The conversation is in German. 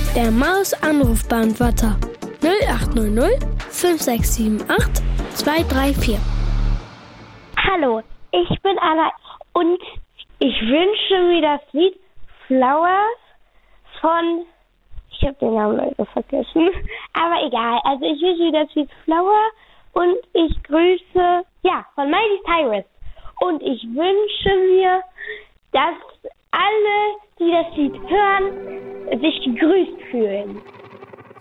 Der Maus-Anrufbeantworter 0800 5678 234. Hallo, ich bin Anna und ich wünsche mir das Lied Flowers von... Ich habe den Namen leider vergessen. Aber egal, also ich wünsche mir das Lied Flower und ich grüße, von Miley Cyrus. Und ich wünsche mir, dass alle, die das Lied hören, sich gegrüßt fühlen.